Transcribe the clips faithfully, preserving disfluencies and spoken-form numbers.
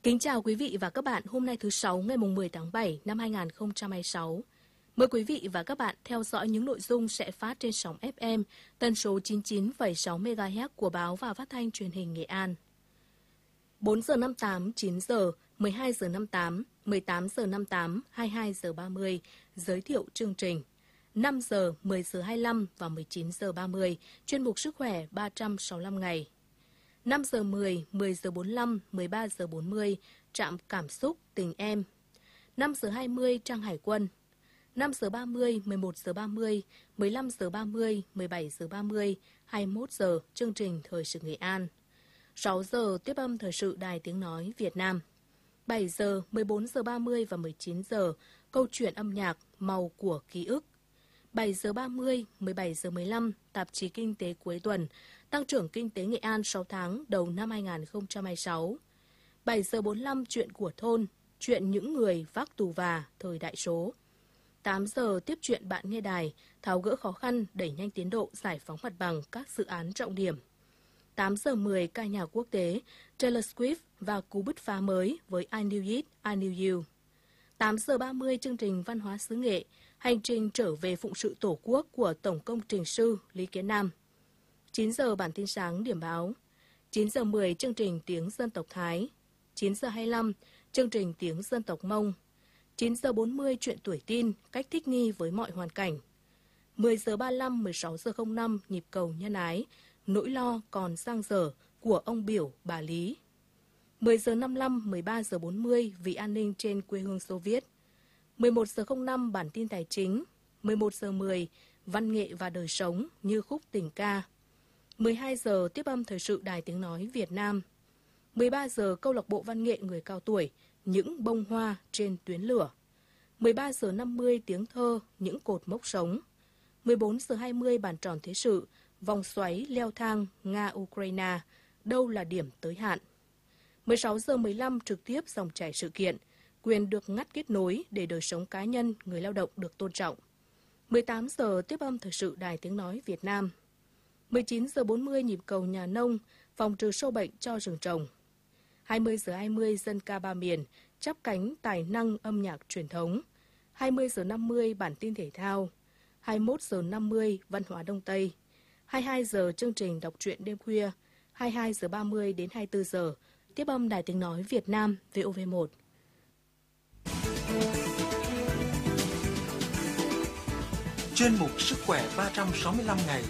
Kính chào quý vị và các bạn, hôm nay thứ Sáu ngày mười tháng bảy năm hai nghìn không trăm hai mươi sáu. Mời quý vị và các bạn theo dõi những nội dung sẽ phát trên sóng ép em tần số chín mươi chín phẩy sáu mê ga héc của báo và phát thanh truyền hình Nghệ An. bốn giờ năm mươi tám, chín giờ, mười hai giờ năm mươi tám, mười tám giờ năm mươi tám, hai mươi hai giờ ba mươi, giới thiệu chương trình. năm giờ, mười giờ hai mươi lăm và mười chín giờ ba mươi, chuyên mục sức khỏe ba trăm sáu mươi lăm ngày. năm giờ mười, mười giờ bốn mươi lăm, mười ba giờ bốn mươi, trạm cảm xúc tình em. năm giờ hai mươi, trang hải quân. năm giờ ba mươi, mười một giờ ba mươi, mười lăm giờ ba mươi, mười bảy giờ ba mươi, hai mươi mốt giờ, chương trình Thời sự Nghệ An. sáu giờ, tiếp âm thời sự Đài Tiếng Nói Việt Nam. bảy giờ, mười bốn giờ ba mươi và mười chín giờ, câu chuyện âm nhạc Màu của ký ức. bảy giờ ba mươi, mười bảy giờ mười lăm, tạp chí Kinh tế cuối tuần, tăng trưởng kinh tế Nghệ An sáu tháng đầu năm hai nghìn không trăm hai mươi sáu. bảy giờ bốn mươi lăm, chuyện của thôn, chuyện những người vác tù và thời đại số. tám giờ, tiếp chuyện bạn nghe đài, tháo gỡ khó khăn, đẩy nhanh tiến độ giải phóng mặt bằng các dự án trọng điểm. tám giờ mười, ca nhạc quốc tế, Taylor Swift và cú bứt phá mới với I Knew It, I Knew You. tám giờ ba mươi, chương trình Văn hóa xứ Nghệ, hành trình trở về phụng sự Tổ quốc của Tổng công trình sư Lý Kiến Nam. chín giờ, bản tin sáng điểm báo. chín giờ mười, chương trình Tiếng dân tộc Thái. chín giờ hai mươi lăm, chương trình Tiếng dân tộc Mông. chín giờ bốn mươi, chuyện tuổi tin, cách thích nghi với mọi hoàn cảnh. mười giờ ba mươi lăm, mười sáu giờ không năm, nhịp cầu nhân ái, nỗi lo còn dang dở của ông Biểu, bà Lý. mười giờ năm mươi lăm, mười ba giờ bốn mươi, vì an ninh trên quê hương Xô Viết. mười một giờ không năm, bản tin tài chính. mười một giờ mười, văn nghệ và đời sống như khúc tình ca. mười hai giờ, tiếp âm thời sự Đài Tiếng Nói Việt Nam. mười ba giờ, câu lạc bộ văn nghệ người cao tuổi, những bông hoa trên tuyến lửa. mười ba giờ năm mươi, tiếng thơ, những cột mốc sống. mười bốn giờ hai mươi, bàn tròn thế sự, vòng xoáy leo thang Nga-Ukraine, đâu là điểm tới hạn. mười sáu giờ mười lăm, trực tiếp dòng chảy sự kiện, quyền được ngắt kết nối để đời sống cá nhân, người lao động được tôn trọng. mười tám giờ, tiếp âm thời sự Đài Tiếng Nói Việt Nam. mười chín giờ bốn mươi, nhịp cầu nhà nông, phòng trừ sâu bệnh cho rừng trồng. hai mươi giờ hai mươi, dân ca ba miền, chắp cánh tài năng âm nhạc truyền thống. hai mươi giờ năm mươi, bản tin thể thao. hai mươi mốt giờ năm mươi, văn hóa Đông Tây. hai mươi hai giờ, chương trình đọc truyện đêm khuya. hai mươi hai giờ ba mươi đến hai mươi tư giờ, tiếp âm Đài Tiếng Nói Việt Nam, vê o vê một. Chuyên mục Sức khỏe ba trăm sáu mươi lăm ngày.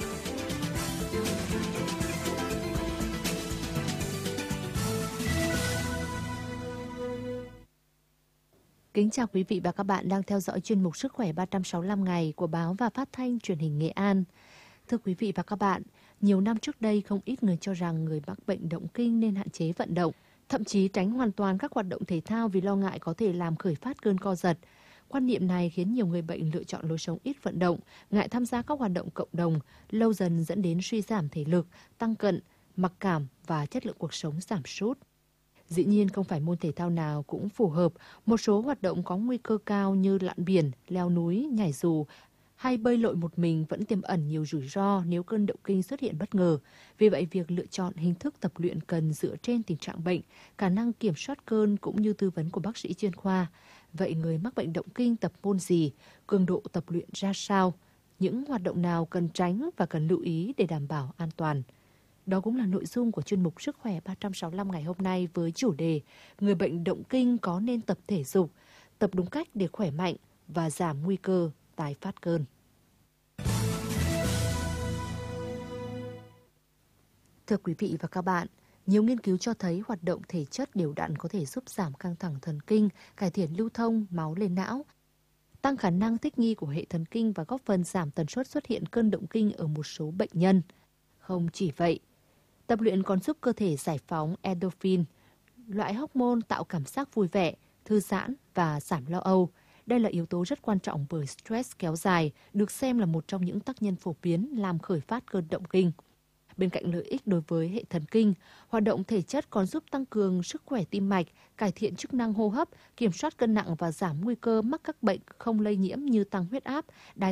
Kính chào quý vị và các bạn đang theo dõi chuyên mục Sức khỏe ba trăm sáu mươi lăm ngày của báo và phát thanh truyền hình Nghệ An. Thưa quý vị và các bạn, nhiều năm trước đây không ít người cho rằng người mắc bệnh động kinh nên hạn chế vận động, thậm chí tránh hoàn toàn các hoạt động thể thao vì lo ngại có thể làm khởi phát cơn co giật. Quan niệm này khiến nhiều người bệnh lựa chọn lối sống ít vận động, ngại tham gia các hoạt động cộng đồng, lâu dần dẫn đến suy giảm thể lực, tăng cân, mặc cảm và chất lượng cuộc sống giảm sút. Dĩ nhiên không phải môn thể thao nào cũng phù hợp, một số hoạt động có nguy cơ cao như lặn biển, leo núi, nhảy dù hay bơi lội một mình vẫn tiềm ẩn nhiều rủi ro nếu cơn động kinh xuất hiện bất ngờ. Vì vậy, việc lựa chọn hình thức tập luyện cần dựa trên tình trạng bệnh, khả năng kiểm soát cơn cũng như tư vấn của bác sĩ chuyên khoa. Vậy người mắc bệnh động kinh tập môn gì, cường độ tập luyện ra sao, những hoạt động nào cần tránh và cần lưu ý để đảm bảo an toàn? Đó cũng là nội dung của chuyên mục Sức khỏe ba trăm sáu mươi lăm ngày hôm nay với chủ đề người bệnh động kinh có nên tập thể dục, tập đúng cách để khỏe mạnh và giảm nguy cơ tái phát cơn. Thưa quý vị và các bạn, nhiều nghiên cứu cho thấy hoạt động thể chất đều đặn có thể giúp giảm căng thẳng thần kinh, cải thiện lưu thông máu lên não, tăng khả năng thích nghi của hệ thần kinh và góp phần giảm tần suất xuất hiện cơn động kinh ở một số bệnh nhân. Không chỉ vậy, tập luyện còn giúp cơ thể giải phóng endorphin, loại hormone tạo cảm giác vui vẻ, thư giãn và giảm lo âu. Đây là yếu tố rất quan trọng bởi stress kéo dài, được xem là một trong những tác nhân phổ biến làm khởi phát cơn động kinh. Bên cạnh lợi ích đối với hệ thần kinh, hoạt động thể chất còn giúp tăng cường sức khỏe tim mạch, cải thiện chức năng hô hấp, kiểm soát cân nặng và giảm nguy cơ mắc các bệnh không lây nhiễm như tăng huyết áp, đái